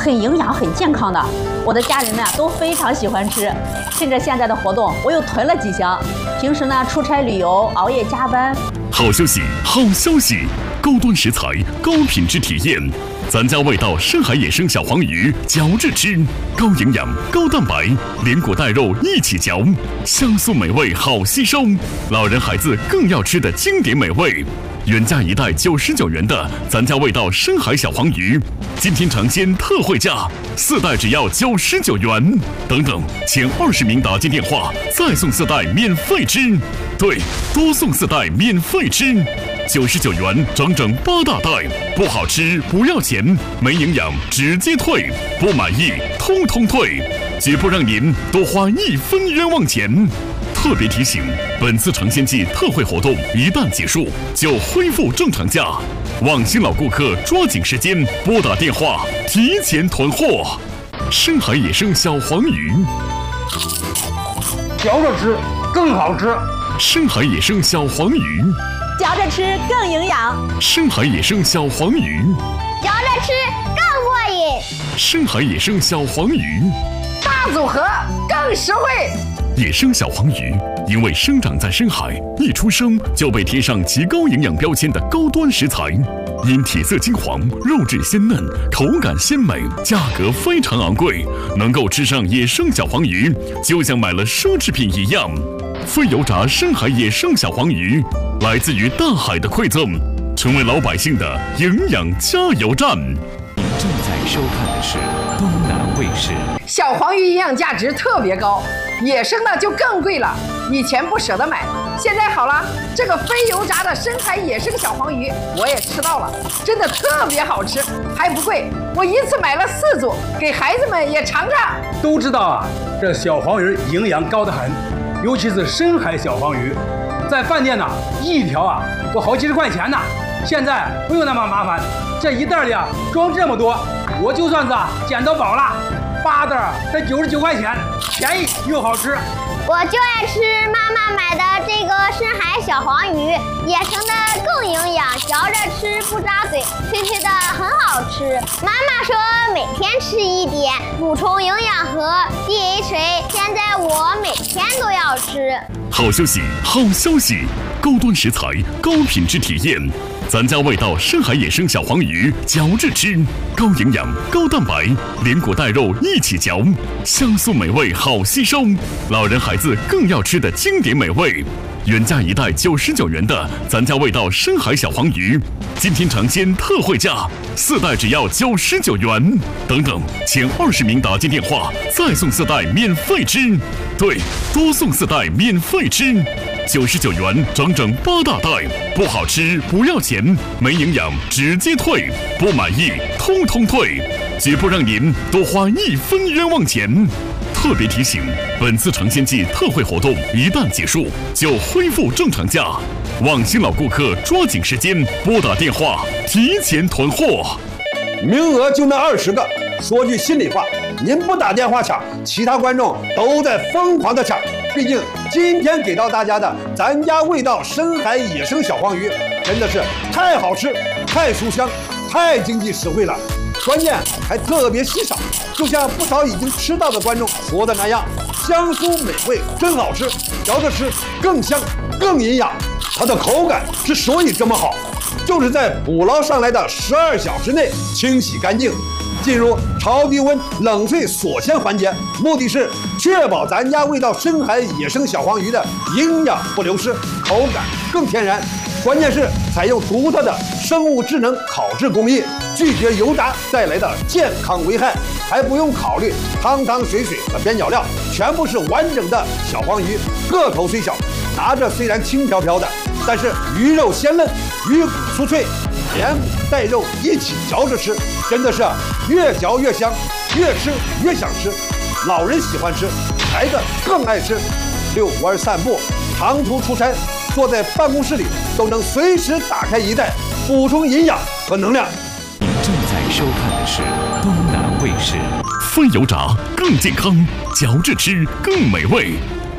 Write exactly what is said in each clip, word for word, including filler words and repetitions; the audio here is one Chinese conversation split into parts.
很营养、很健康的。我的家人们啊都非常喜欢吃。趁着现在的活动，我又囤了几箱。平时呢出差旅游、熬夜加班。 好消息，好消息！高端食材，高品质体验。咱家味道深海野生小黄鱼，嚼着吃，高营养、高蛋白，连骨带肉一起嚼，香酥美味，好吸收。老人孩子更要吃的经典美味。原价一袋九十九元的咱家味道深海小黄鱼，今天尝鲜特惠价，四袋只要九十九元。等等，前二十名打进电话，再送四袋免费吃。对，多送四袋免费吃。九十九元，整整八大袋，不好吃不要钱，没营养直接退，不满意通通退，绝不让您多花一分冤枉钱。特别提醒，本次尝鲜季特惠活动一旦结束，就恢复正常价。望新老顾客抓紧时间拨打电话，提前囤货。深海野生小黄鱼， 嚼着吃更好吃。 深海野生小黄鱼， 嚼着吃更营养。 深海野生小黄鱼， 嚼着吃更过瘾。 深海野生小黄鱼， 大组合更实惠。 野生小黄鱼因为生长在深海，一出生就被贴上极高营养标签的高端食材，因体色金黄、肉质鲜嫩、口感鲜美，价格非常昂贵。能够吃上野生小黄鱼，就像买了奢侈品一样。非油炸深海野生小黄鱼，来自于大海的馈赠，成为老百姓的营养加油站。 你正在收看的是东南卫视。 小黄鱼营养价值特别高，野生的就更贵了。以前不舍得买，现在好了，这个非油炸的深海野生小黄鱼我也吃到了，真的特别好吃，还不贵。我一次买了四组，给孩子们也尝尝。 都知道啊，这小黄鱼营养高得很，尤其是深海小黄鱼，在饭店呢一条啊都好几十块钱呢。现在不用那么麻烦，这一袋里啊装这么多，我就算是啊捡到宝了。八袋才九十九块钱，便宜又好吃。 我就爱吃妈妈买的这个深海小黄鱼，野生的更营养，嚼着吃不扎嘴，脆脆的很好吃。妈妈说每天吃一点，补充营养和 D H A， 现在我每天都要吃。 好消息，好消息！高端食材，高品质体验。咱家味道深海野生小黄鱼，嚼着吃，高营养、高蛋白，连骨带肉一起嚼，香酥美味，好吸收。老人孩子更要吃的经典美味。原价一袋九十九元的咱家味道深海小黄鱼，今天尝鲜特惠价，四袋只要九十九元。等等，前二十名打进电话，再送四袋免费吃。对，多送四袋免费吃。九十九元，整整八大袋，不好吃不要钱，没营养直接退，不满意通通退，绝不让您多花一分冤枉钱。特别提醒，本次尝鲜季特惠活动一旦结束，就恢复正常价。望新老顾客抓紧时间拨打电话，提前囤货。 名额就那二十个，说句心里话，您不打电话抢，其他观众都在疯狂的抢。毕竟今天给到大家的咱家味道深海野生小黄鱼，真的是太好吃、太书香、太经济实惠了，关键还特别稀少。就像不少已经吃到的观众说的那样，香酥美味，真好吃，嚼着吃更香、更营养。它的口感之所以这么好，就是在捕捞上来的十二小时内清洗干净，进入超低温冷萃锁鲜环节，目的是确保咱家味道深海野生小黄鱼的营养不流失，口感更天然。关键是采用独特的生物智能烤制工艺，拒绝油炸带来的健康危害，还不用考虑汤汤水水和边角料，全部是完整的小黄鱼，个头虽小，拿着虽然轻飘飘的，但是鱼肉鲜嫩，鱼骨酥脆，连骨带肉一起嚼着吃，真的是越嚼越香，越吃越想吃。老人喜欢吃，孩子更爱吃。遛弯散步，长途出差，坐在办公室里都能随时打开一袋，补充营养和能量。 你正在收看的是东南卫视。 非油炸更健康，嚼着吃更美味。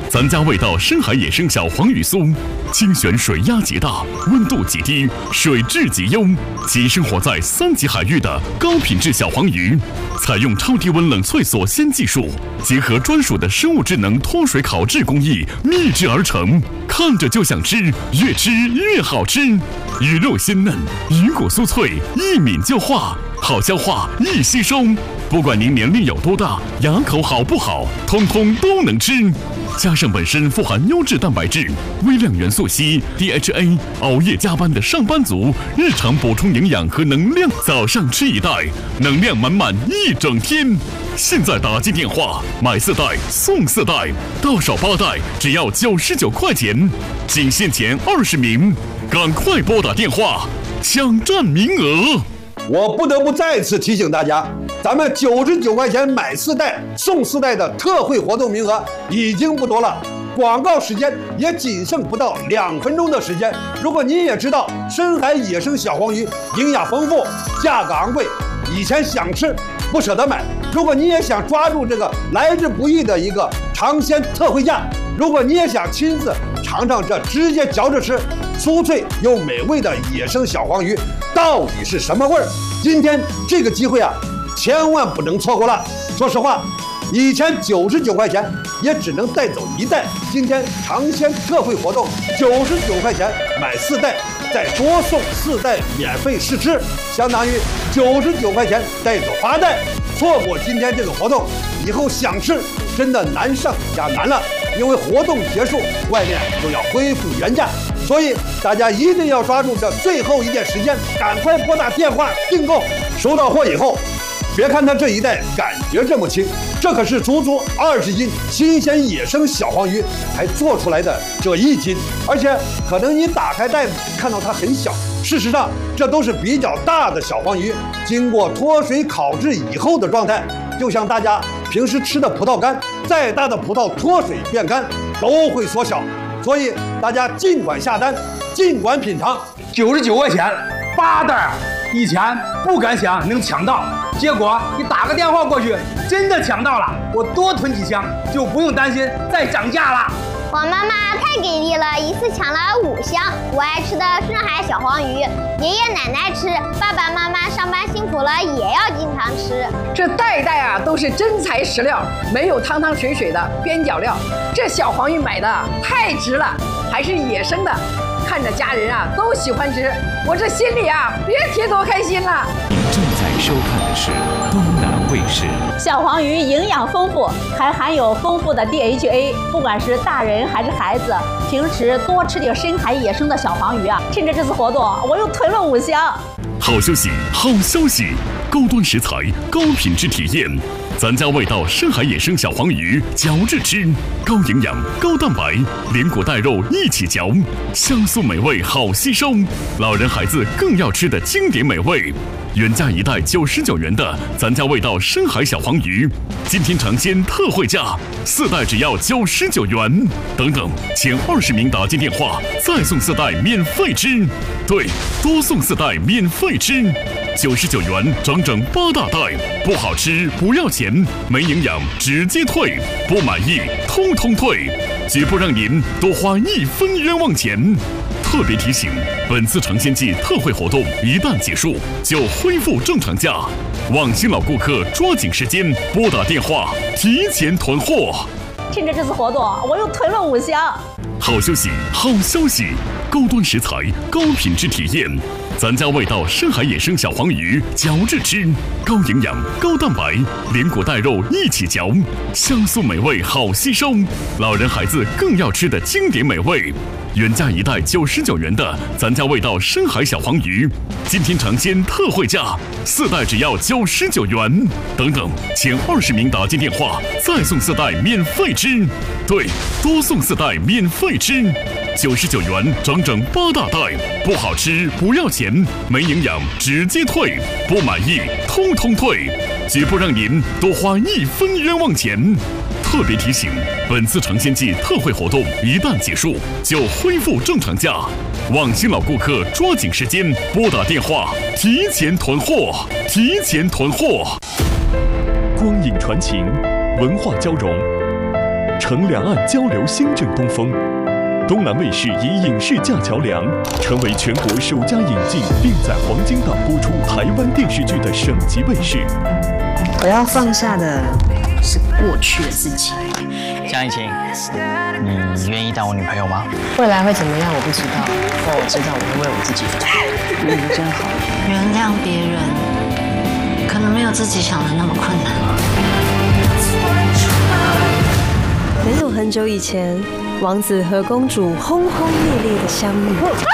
咱家味道深海野生小黄鱼酥，精选水压极大，温度极低，水质极优，即生活在三级海域的高品质小黄鱼，采用超低温冷萃锁鲜技术，结合专属的生物智能脱水烤制工艺秘制而成，看着就想吃，越吃越好吃。鱼肉鲜嫩，鱼骨酥脆，一抿就化，好消化，易吸收。不管您年龄有多大，牙口好不好，通通都能吃。加上本身富含优质蛋白质、微量元素硒、D H A， 熬夜加班的上班族日常补充营养和能量，早上吃一袋，能量满满一整天。现在打进电话买四袋送四袋，到手八袋只要九十九块钱，仅限前二十名，赶快拨打电话抢占名额。 我不得不再次提醒大家，咱们九十九块钱买四袋送四袋的特惠活动名额已经不多了，广告时间也仅剩不到两分钟的时间。如果您也知道深海野生小黄鱼营养丰富，价格昂贵，以前想吃不舍得买，如果你也想抓住这个来之不易的一个尝鲜特惠价，如果你也想亲自尝尝这直接嚼着吃酥脆又美味的野生小黄鱼到底是什么味儿，今天这个机会啊，千万不能错过了。说实话，以前九十九块钱也只能带走一袋，今天尝鲜特惠活动，九十九块钱买四袋，再多送四袋免费试吃，相当于九十九块钱带走八袋。错过今天这个活动，以后想吃真的难上加难了，因为活动结束，外面就要恢复原价。所以大家一定要抓住这最后一点时间，赶快拨打电话订购。收到货以后，别看它这一袋感觉这么轻，这可是足足二十斤新鲜野生小黄鱼才做出来的这一斤，而且可能你打开袋子看到它很小，事实上这都是比较大的小黄鱼，经过脱水烤制以后的状态，就像大家平时吃的葡萄干，再大的葡萄脱水变干都会缩小，所以大家尽管下单，尽管品尝。 九十九块钱八袋，以前不敢想能抢到，结果你打个电话过去，真的抢到了，我多囤几箱就不用担心再涨价了。 我妈妈太给力了，一次抢了五箱我爱吃的深海小黄鱼，爷爷奶奶吃，爸爸妈妈上班辛苦了也要经常吃。 这袋袋啊都是真材实料，没有汤汤水水的边角料。这小黄鱼买的太值了，还是野生的，看着家人啊都喜欢吃，我这心里啊别提多开心了。 您正在收看的是东南卫视。 小黄鱼营养丰富，还含有丰富的 D H A， 不管是大人还是孩子，平时多吃点深海野生的小黄鱼啊！趁着这次活动，我又囤了五箱。 好消息，好消息！高端食材，高品质体验，咱家味道深海野生小黄鱼，嚼着吃，高营养，高蛋白，连骨带肉一起嚼，香酥美味，好吸收，老人孩子更要吃的经典美味。原价一袋九十九元的咱家味道深海小黄鱼，今天尝鲜特惠价，四袋只要九十九元。等等，前二十名打进电话，再送四袋免费吃。对，多送四袋免费吃，九十九元整整八大袋，不好吃不要钱，没营养直接退，不满意通通退，绝不让您多花一分冤枉钱。特别提醒，本次尝鲜季特惠活动一旦结束，就恢复正常价。望新老顾客抓紧时间拨打电话，提前囤货。 趁着这次活动，我又囤了五箱。 好消息，好消息！高端食材，高品质体验，咱家味道深海野生小黄鱼，嚼着吃，高营养，高蛋白，连骨带肉一起嚼，香酥美味，好吸收，老人孩子更要吃的经典美味。原价一袋九十九元的咱家味道深海小黄鱼，今天尝鲜特惠价，四袋只要九十九元。等等，前二十名打进电话，再送四袋免费吃。对，多送四袋免费吃，九十九元整整八大袋，不好吃不要钱，没营养直接退，不满意通通退，绝不让您多花一分冤枉钱。特别提醒，本次尝鲜季特惠活动一旦结束，就恢复正常价。望新老顾客抓紧时间拨打电话，提前囤货，提前囤货。 光影传情，文化交融， 乘两岸交流新政东风。东南卫视以影视架桥梁，成为全国首家引进并在黄金档播出台湾电视剧的省级卫视。 我要放下的是过去的自己。 江一晴，你愿意当我女朋友吗？ 未来会怎么样我不知道，但我知道我会为我自己负责。你人真好。 原谅别人，可能没有自己想的那么困难。 没有很久以前，王子和公主轰轰烈烈的相遇，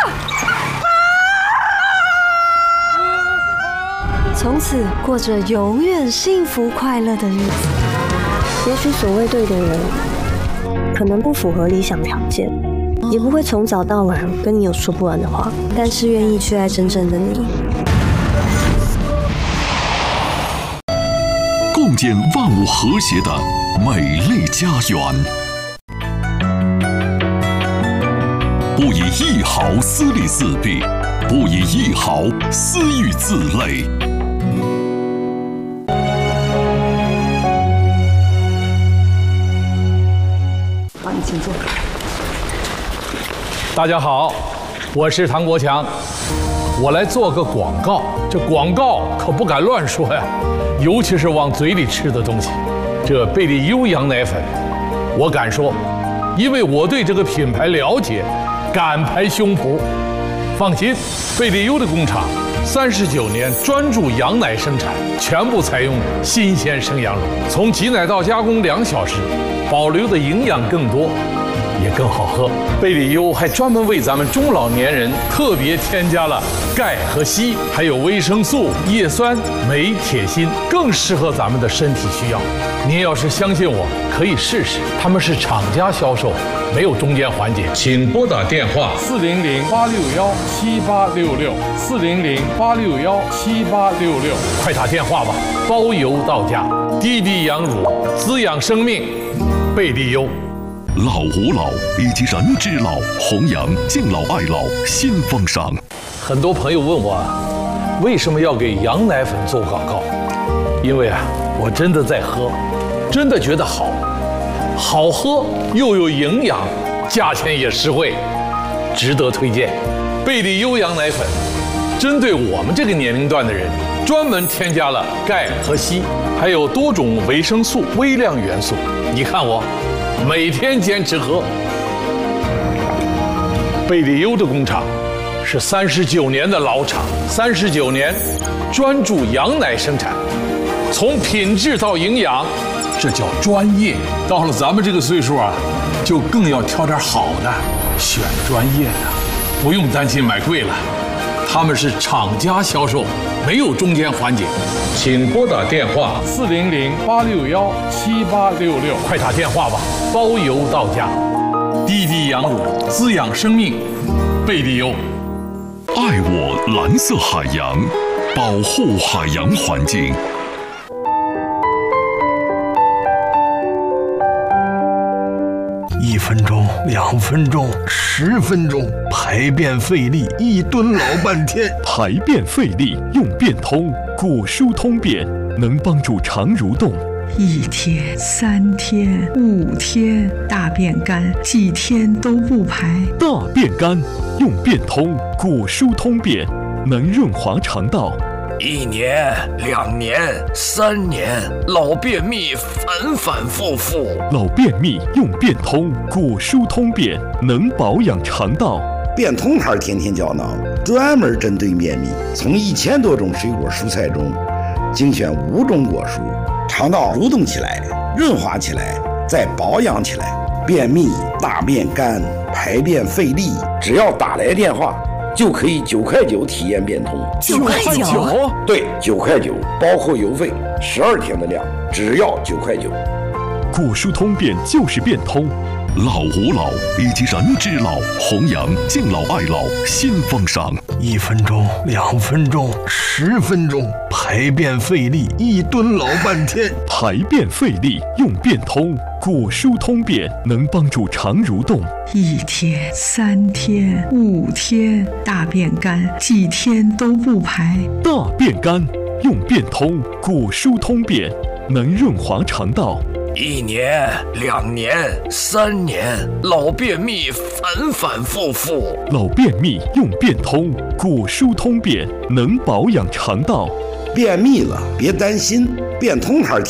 从此过着永远幸福快乐的日子。也许所谓对的人，可能不符合理想条件，也不会从早到晚跟你有说不完的话，但是愿意去爱真正的你。 共建万物和谐的美丽家园。不以一毫私利自弊，不以一毫私欲自累。 好，你请坐。 大家好，我是唐国强，我来做个广告。这广告可不敢乱说呀，尤其是往嘴里吃的东西。这贝利优羊奶粉，我敢说，因为我对这个品牌了解，敢拍胸脯。放心，贝利优的工厂三十九年专注羊奶生产，全部采用新鲜生羊乳，从挤奶到加工两小时，保留的营养更多，也更好喝。贝利优还专门为咱们中老年人特别添加了钙和硒，还有维生素、叶酸、镁、铁、锌，更适合咱们的身体需要。您要是相信我，可以试试。他们是厂家销售，没有中间环节。请拨打电话四零零八六幺七八六六四零零八六幺七八六六，快打电话吧，包邮到家。滴滴羊乳，滋养生命，贝利优。 老吾老以及人之老，弘扬敬老爱老新风尚。 很多朋友问我，为什么要给羊奶粉做广告？因为啊，我真的在喝，真的觉得好，好喝又有营养，价钱也实惠，值得推荐。贝利优羊奶粉，针对我们这个年龄段的人，专门添加了钙和硒，还有多种维生素、微量元素。你看我。每天坚持喝。贝利优的工厂是三十九年的老厂，三十九年专注羊奶生产，从品质到营养，这叫专业。到了咱们这个岁数啊，就更要挑点好的，选专业的，不用担心买贵了。他们是厂家销售，没有中间环节。请拨打电话四零零八六幺七八六六，快打电话吧，包邮到家。滴滴羊乳，滋养生命，贝利优。 爱我蓝色海洋，保护海洋环境。 一分钟，两分钟，十分钟，排便费力，一蹲老半天。 排便费力用便通，果蔬通便能帮助肠蠕动。 一天、三天、五天，大便干，几天都不排。 大便干用便通，果蔬通便能润滑肠道。 一年、两年、三年，老便秘反反复复。 老便秘用便通，果蔬通便能保养肠道。 便通牌天天胶囊专门针对便秘，从一千多种水果蔬菜中精选五种果蔬，肠道蠕动起来，润滑起来，再保养起来。便秘、大便干、排便费力，只要打来电话。就可以九块九体验便通， 九块九， 对，九块九，包括邮费，十二天的量，只要九块九。 果蔬通便就是便通，老吾老以及人之老，弘扬敬老爱老新风尚。 一分钟，两分钟，十分钟，排便费力，一蹲老半天。 排便费力用便通，果蔬通便能帮助肠蠕动。 一天、三天、五天，大便干，几天都不排。 大便干用便通，果蔬通便能润滑肠道。 一年、两年、三年，老便秘反反复复。 老便秘用便通，果蔬通便能保养肠道。 便秘了别担心，变通牌